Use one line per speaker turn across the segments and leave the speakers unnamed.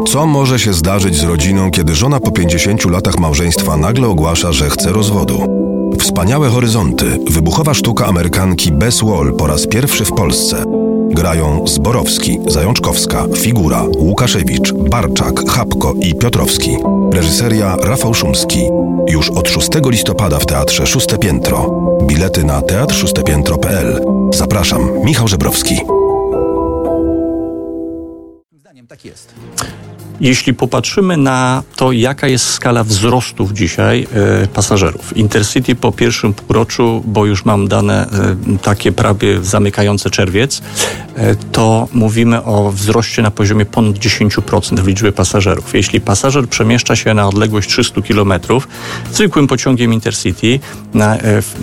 Co może się zdarzyć z rodziną, kiedy żona po 50 latach małżeństwa nagle ogłasza, że chce rozwodu? Wspaniałe horyzonty, wybuchowa sztuka Amerykanki Bess Wall po raz pierwszy w Polsce. Grają Zborowski, Zajączkowska, Figura, Łukaszewicz, Barczak, Chapko i Piotrowski. Reżyseria Rafał Szumski. Już od 6 listopada w Teatrze Szóste Piętro. Bilety na teatrzostepiętro.pl. Zapraszam, Michał Żebrowski.
Tak jest.
Jeśli popatrzymy na to, jaka jest skala wzrostów dzisiaj pasażerów. Intercity po pierwszym półroczu, bo już mam dane takie prawie zamykające czerwiec, to mówimy o wzroście na poziomie ponad 10% w liczbie pasażerów. Jeśli pasażer przemieszcza się na odległość 300 km zwykłym pociągiem Intercity na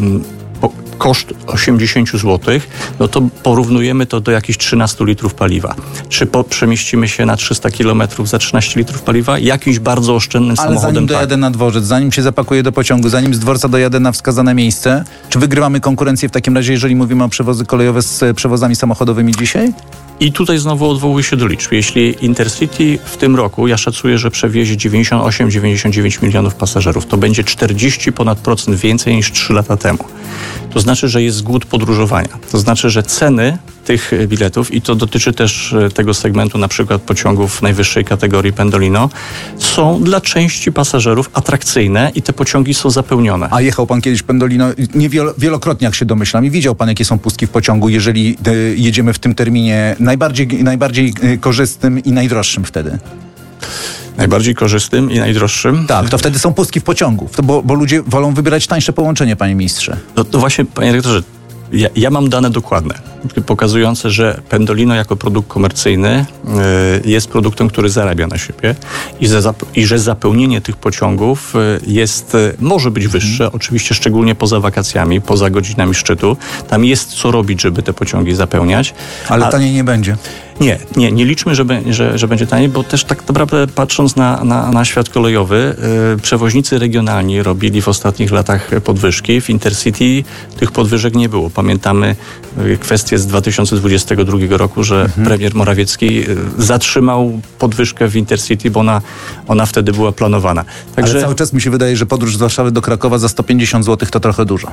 koszt 80 zł, no to porównujemy to do jakichś 13 litrów paliwa. Czy przemieścimy się na 300 km za 13 litrów paliwa? Jakimś bardzo oszczędnym samochodem.
Ale zanim dojadę na dworzec, zanim się zapakuję do pociągu, zanim z dworca dojadę na wskazane miejsce, czy wygrywamy konkurencję w takim razie, jeżeli mówimy o przewozy kolejowe z przewozami samochodowymi dzisiaj?
I tutaj znowu odwołuję się do liczb. Jeśli Intercity w tym roku, ja szacuję, że przewiezie 98-99 milionów pasażerów, to będzie 40 ponad procent więcej niż 3 lata temu. To znaczy, że jest głód podróżowania. To znaczy, że ceny tych biletów, i to dotyczy też tego segmentu na przykład pociągów najwyższej kategorii Pendolino, są dla części pasażerów atrakcyjne i te pociągi są zapełnione.
A jechał pan kiedyś Pendolino wielokrotnie, jak się domyślam, i widział pan, jakie są pustki w pociągu, jeżeli jedziemy w tym terminie najbardziej korzystnym i najdroższym wtedy?
Najbardziej korzystnym i najdroższym?
Tak, to wtedy są pustki w pociągu, bo ludzie wolą wybierać tańsze połączenie, panie ministrze.
No właśnie, panie rektorze, ja mam dane dokładne, pokazujące, że Pendolino jako produkt komercyjny jest produktem, który zarabia na siebie i że zapełnienie tych pociągów może być wyższe, oczywiście szczególnie poza wakacjami, poza godzinami szczytu. Tam jest co robić, żeby te pociągi zapełniać.
Ale taniej nie będzie.
Nie liczmy, że będzie taniej, bo też tak naprawdę patrząc na świat kolejowy, przewoźnicy regionalni robili w ostatnich latach podwyżki. W Intercity tych podwyżek nie było. Pamiętamy kwestię z 2022 roku, że premier Morawiecki zatrzymał podwyżkę w Intercity, bo ona wtedy była planowana. Także...
Ale cały czas mi się wydaje, że podróż z Warszawy do Krakowa za 150 zł to trochę dużo.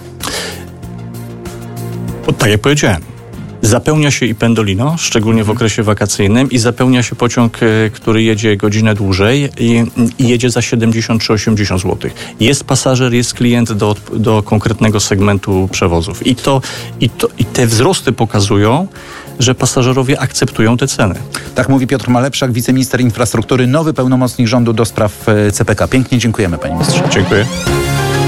Tak jak powiedziałem. Zapełnia się i Pendolino, szczególnie w okresie wakacyjnym, i zapełnia się pociąg, który jedzie godzinę dłużej i jedzie za 70 czy 80 zł. Jest pasażer, jest klient do konkretnego segmentu przewozów. I te wzrosty pokazują, że pasażerowie akceptują te ceny.
Tak mówi Piotr Malepszak, wiceminister infrastruktury, nowy pełnomocnik rządu do spraw CPK. Pięknie dziękujemy, panie ministrze.
Dziękuję.